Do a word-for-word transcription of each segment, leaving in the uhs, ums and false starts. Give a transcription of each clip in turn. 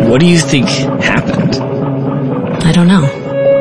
What do you think happened? I don't know.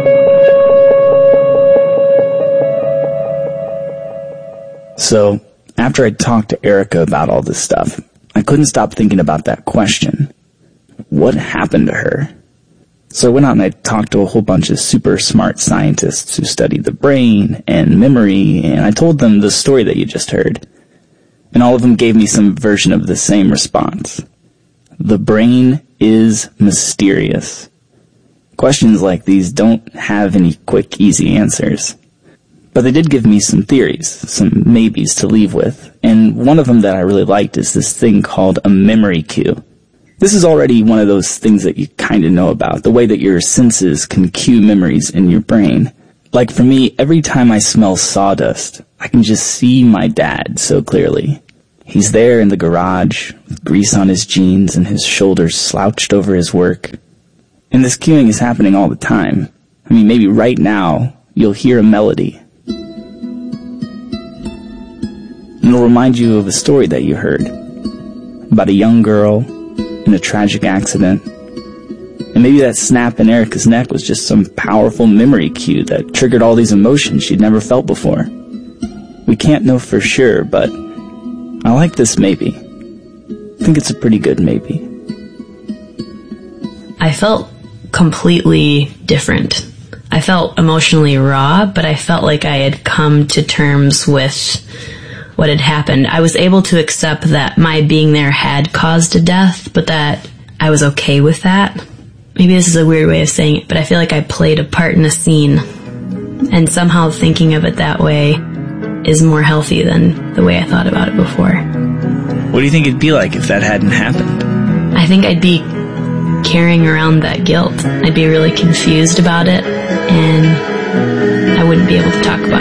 So, after I talked to Erica about all this stuff, I couldn't stop thinking about that question. What happened to her? So I went out and I talked to a whole bunch of super smart scientists who study the brain and memory, and I told them the story that you just heard. And all of them gave me some version of the same response. The brain is mysterious. Questions like these don't have any quick, easy answers. But they did give me some theories, some maybes to leave with, and one of them that I really liked is this thing called a memory cue. This is already one of those things that you kind of know about, the way that your senses can cue memories in your brain. Like for me, every time I smell sawdust, I can just see my dad so clearly. He's there in the garage, with grease on his jeans and his shoulders slouched over his work. And this cueing is happening all the time. I mean, maybe right now, you'll hear a melody. And it'll remind you of a story that you heard. About a young girl in a tragic accident. And maybe that snap in Erica's neck was just some powerful memory cue that triggered all these emotions she'd never felt before. We can't know for sure, but I like this maybe. I think it's a pretty good maybe. I felt completely different. I felt emotionally raw, but I felt like I had come to terms with what had happened. I was able to accept that my being there had caused a death, but that I was okay with that. Maybe this is a weird way of saying it, but I feel like I played a part in a scene. And somehow thinking of it that way is more healthy than the way I thought about it before. What do you think it'd be like if that hadn't happened? I think I'd be carrying around that guilt. I'd be really confused about it, and I wouldn't be able to talk about it.